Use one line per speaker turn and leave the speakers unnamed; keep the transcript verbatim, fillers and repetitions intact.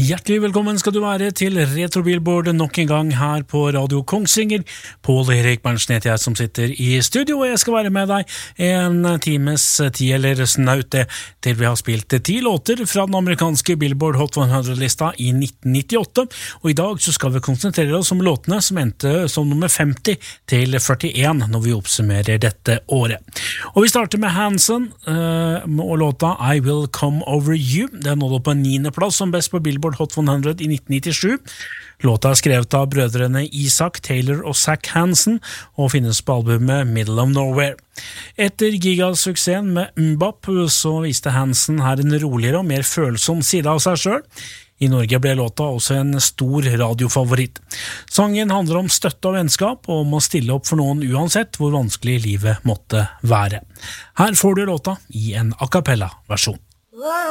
Hjertelig velkommen skal du være til Retro Billboard nok en gang her på Radio Kongsvinger. Pål Erik Berntsen heter jeg som sitter i studio, og jeg skal være med deg en times tid eller snaut det til vi har spilt ti låter fra den amerikanske Billboard Hot hundre-lista i nitten nittiåtte, og i dag så skal vi konsentrere oss om låtene som endte som nummer femti til førtien når vi oppsummerer dette året. Og vi starter med Hanson uh, og låta I Will Come Over You. Den nådde på en niende plass som best på Billboard Hot hundre i nitten nittisju. Låta er skrevet av brødrene Isaac Taylor og Zach Hanson og finnes på albumet Middle of Nowhere. Etter gigasuksessen med Mbop så viste Hanson her en roligere og mer følsom side av seg selv. I Norge ble låta også en stor radiofavoritt. Sangen handler om støtte og vennskap og om å stille opp for noen uansett hvor vanskelig livet måtte være. Her får du låta i en a cappella-versjon.